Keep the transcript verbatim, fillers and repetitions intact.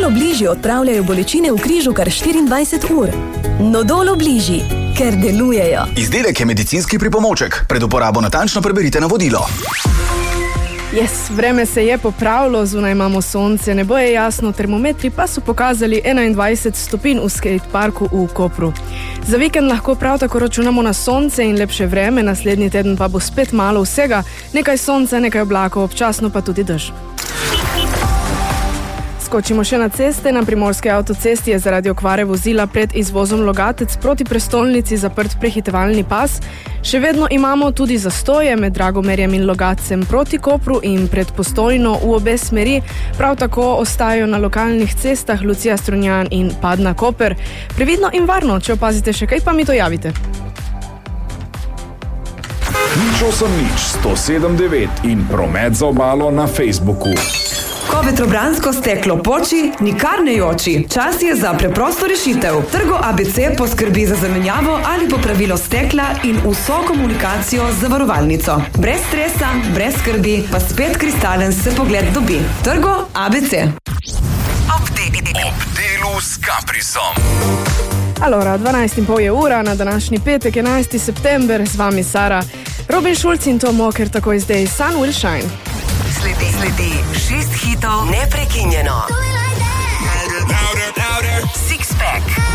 Nodol Obliži odpravljajo bolečine v križu kar štiriindvajset ur. Nodol Obliži, ker delujejo. Izdelek je medicinski pripomoček. Pred uporabo natančno preberite navodilo. Yes, vreme se je popravilo, zunaj imamo sonce, nebo je jasno, termometri pa so pokazali enaindvajset stopinj v skateparku v Kopru. Za vikend lahko prav tako računamo na sonce in lepše vreme, naslednji teden pa bo spet malo vsega, nekaj sonca, nekaj oblakov, občasno pa tudi dež. Skočimo še na ceste. Na primorski avtocesti je zaradi okvare vozila pred izvozom Logatec proti prestolnici zaprt prehitevalni pas. Še vedno imamo tudi zastoje med Dragomerjem in Logatcem proti Kopru in pred Postojno v obe smeri. Prav tako ostajajo na lokalnih cestah Lucija Strunjan in Padna Koper. Previdno in varno, če opazite še kaj, pa mi to javite. Nič osem nič, sto sedem devet in promet za obalo na Facebooku. Ko vetrobransko steklo poči, nikar ne joči. Čas je za preprosto rešitev. Trgo A B C poskrbi za zamenjavo ali popravilo stekla in vso komunikacijo z zavarovalnico. Brez stresa, brez skrbi, pa spet kristalen se pogled dobi. Trgo A B C. Ob delu s Caprisom. Alora, dvanajst in pol je ura, na današnji petek, enajsti september, z vami Sara, Robin Schulz in Tomo, ker takoj zdaj Sun Will Shine. Sledi, sledi šest hitov neprekinjeno. Six Pack.